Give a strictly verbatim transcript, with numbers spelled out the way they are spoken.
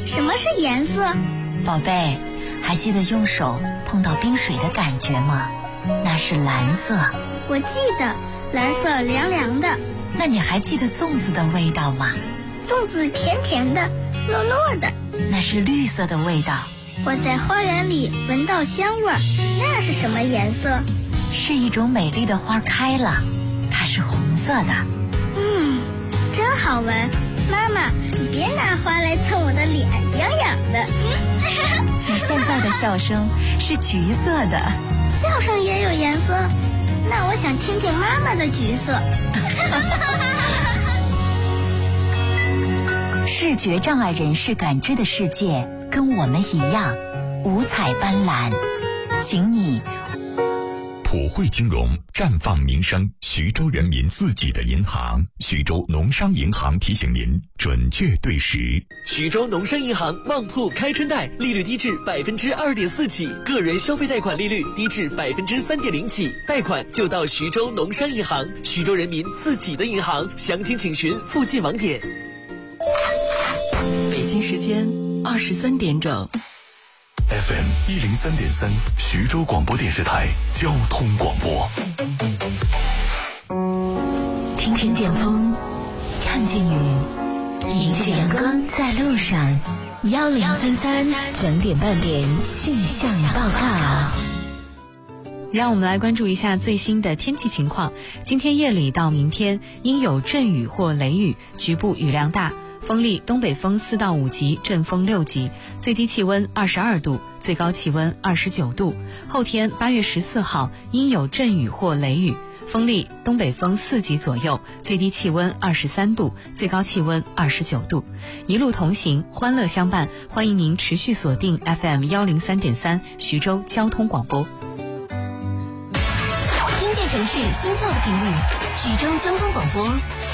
什么是颜色？ 宝贝，还记得用手碰到冰水的感觉吗？那是蓝色。 我记得，蓝色凉凉的。 那你还记得粽子的味道吗？ 粽子甜甜的，糯糯的。 那是绿色的味道。 我在花园里闻到香味儿，那是什么颜色？ 是一种美丽的花开了，它是红色的。 嗯，真好闻。妈妈，你别拿花来蹭我的脸，痒痒的。 你现在的笑声是橘色的。 笑声也有颜色？那我想听听妈妈的橘色。 视觉障碍人士感知的世界跟我们一样五彩斑斓，请你普惠金融，绽放民生，徐州人民自己的银行。徐州农商银行提醒您准确对时。 徐州农商银行旺铺开春贷，利率低至百分之二点四起，个人消费贷款利率低至百分之三点零起，贷款就到徐州农商银行，徐州人民自己的银行。详情请询附近网点。 北京时间二十三点整。 F M 一零三点三，徐州广播电视台交通广播。 听听见风，看见雨，迎着阳光在路上。幺零三三整点半点气象报告。 让我们来关注一下最新的天气情况。今天夜里到明天应有阵雨或雷雨，局部雨量大。风力东北风四到五级，阵风六级，最低气温二十二度，最高气温二十九度。后天八月十四号应有阵雨或雷雨，风力东北风四级左右，最低气温二十三度，最高气温二十九度。一路同行，欢乐相伴，欢迎您持续锁定 F M 幺零三点三徐州交通广播。 听见城市心跳的频率，徐州交通广播